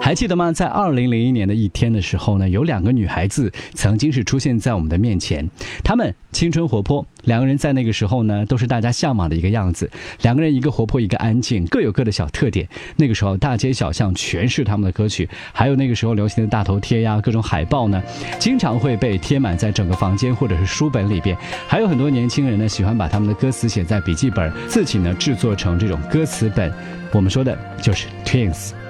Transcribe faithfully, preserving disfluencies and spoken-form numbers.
还记得吗？在二零零一年的一天的时候呢，有两个女孩子曾经是出现在我们的面前，她们青春活泼，两个人在那个时候呢都是大家向往的一个样子，两个人一个活泼一个安静，各有各的小特点。那个时候大街小巷全是他们的歌曲，还有那个时候流行的大头贴呀，各种海报呢经常会被贴满在整个房间或者是书本里边，还有很多年轻人呢喜欢把他们的歌词写在笔记本，自己呢制作成这种歌词本，我们说的就是 Twins。